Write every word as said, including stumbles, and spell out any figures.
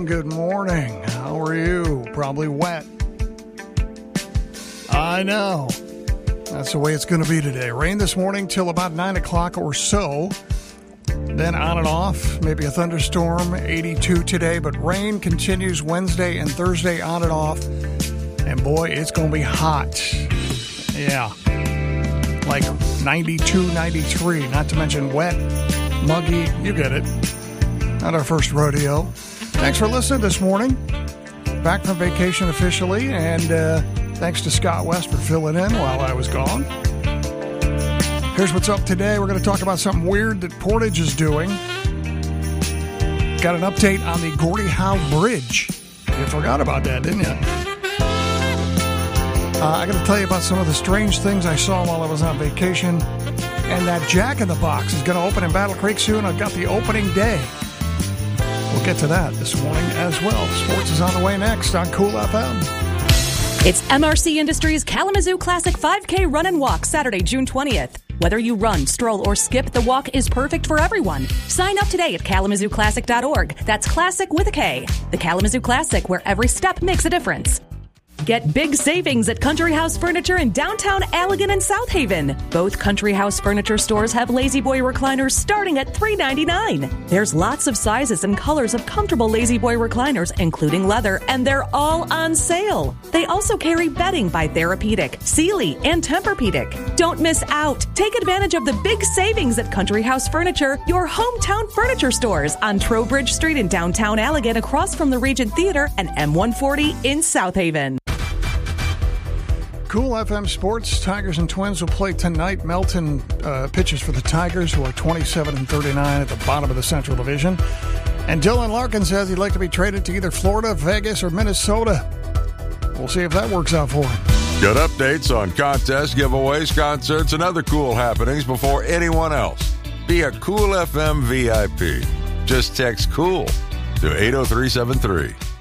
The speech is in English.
Good morning. How are you? Probably wet. I know. That's the way it's going to be today. Rain this morning till about nine o'clock or so. Then on and off. Maybe a thunderstorm. eighty-two today. But rain continues Wednesday and Thursday on and off. And boy, it's going to be hot. Yeah. Like ninety-two, ninety-three. Not to mention wet, muggy. You get it. Not our first rodeo. Thanks for listening this morning. Back from vacation officially, and uh, thanks to Scott West for filling in while I was gone. Here's what's up today. We're going to talk about something weird that Portage is doing. Got an update on the Gordie Howe Bridge. You forgot about that, didn't you? Uh, I got to tell you about some of the strange things I saw while I was on vacation. And that Jack in the Box is going to open in Battle Creek soon. I've got the opening day. We'll get to that this morning as well. Sports is on the way next on Cool F M. It's M R C Industries Kalamazoo Classic five K Run and Walk Saturday, June twentieth. Whether you run, stroll, or skip, the walk is perfect for everyone. Sign up today at kalamazoo classic dot org. That's classic with a K. The Kalamazoo Classic, where every step makes a difference. Get big savings at Country House Furniture in downtown Allegan and South Haven. Both Country House Furniture stores have Lazy Boy recliners starting at three ninety-nine. There's lots of sizes and colors of comfortable Lazy Boy recliners, including leather, and they're all on sale. They also carry bedding by Therapeutic, Sealy, and Tempur-Pedic. Don't miss out. Take advantage of the big savings at Country House Furniture, your hometown furniture stores on Trowbridge Street in downtown Allegan, across from the Regent Theater, and M one forty in South Haven. Cool F M Sports. Tigers and Twins will play tonight. Melton uh, pitches for the Tigers, who are twenty-seven and thirty-nine at the bottom of the Central Division. And Dylan Larkin says he'd like to be traded to either Florida, Vegas, or Minnesota. We'll see if that works out for him. Get updates on contests, giveaways, concerts, and other cool happenings before anyone else. Be a Cool F M V I P. Just text COOL to eight oh three seven three.